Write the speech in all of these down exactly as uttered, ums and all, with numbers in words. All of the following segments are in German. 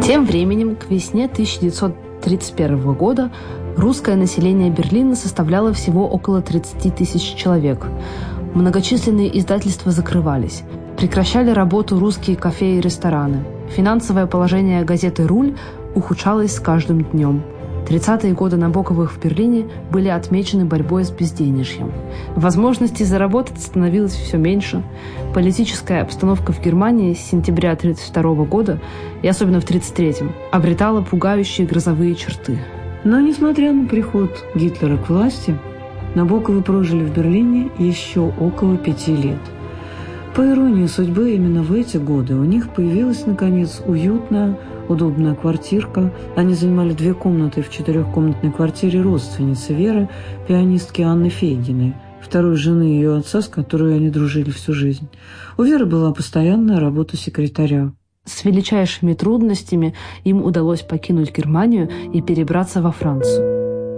Тем временем, к весне тысяча девятьсот тридцать первого года русское население Берлина составляло всего около тридцать тысяч человек. Многочисленные издательства закрывались. Прекращали работу русские кафе и рестораны. Финансовое положение газеты «Руль» ухудшалось с каждым днем. тридцатые годы Набоковых в Берлине были отмечены борьбой с безденежьем. Возможностей заработать становилось все меньше. Политическая обстановка в Германии с сентября тысяча девятьсот тридцать второго года, и особенно в тридцать третьем, обретала пугающие грозовые черты. Но, несмотря на приход Гитлера к власти, Набоковы прожили в Берлине еще около пяти лет. По иронии судьбы, именно в эти годы у них появилась, наконец, уютная, удобная квартирка. Они занимали две комнаты в четырехкомнатной квартире родственницы Веры, пианистки Анны Фейгиной, второй жены ее отца, с которой они дружили всю жизнь. У Веры была постоянная работа секретаря. С величайшими трудностями им удалось покинуть Германию и перебраться во Францию.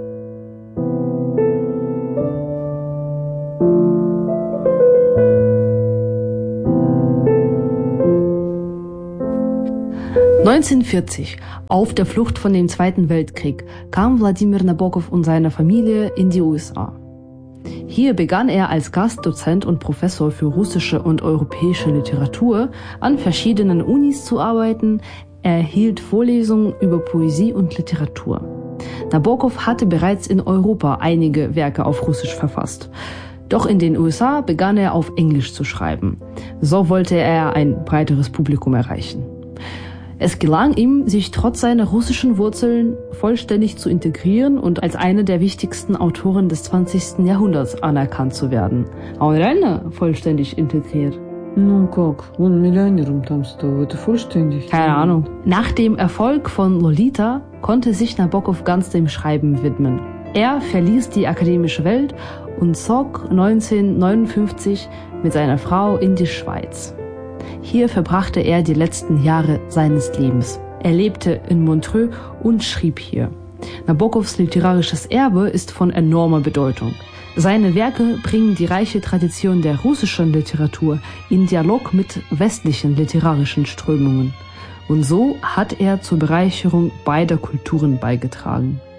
neunzehnhundertvierzig, auf der Flucht von dem Zweiten Weltkrieg, kam Wladimir Nabokov und seine Familie in die U S A. Hier begann er als Gastdozent und Professor für russische und europäische Literatur an verschiedenen Unis zu arbeiten. Er hielt Vorlesungen über Poesie und Literatur. Nabokov hatte bereits in Europa einige Werke auf Russisch verfasst. Doch in den U S A begann er auf Englisch zu schreiben. So wollte er ein breiteres Publikum erreichen. Es gelang ihm, sich trotz seiner russischen Wurzeln vollständig zu integrieren und als einer der wichtigsten Autoren des zwanzigsten Jahrhunderts anerkannt zu werden. Aber реально vollständig integriert? Ну как, он миллионером там стал, это vollständig? Keine Ahnung. Nach dem Erfolg von Lolita konnte sich Nabokov ganz dem Schreiben widmen. Er verließ die akademische Welt und zog neunzehnhundertneunundfünfzig mit seiner Frau in die Schweiz. Hier verbrachte er die letzten Jahre seines Lebens. Er lebte in Montreux und schrieb hier. Nabokovs literarisches Erbe ist von enormer Bedeutung. Seine Werke bringen die reiche Tradition der russischen Literatur in Dialog mit westlichen literarischen Strömungen. Und so hat er zur Bereicherung beider Kulturen beigetragen.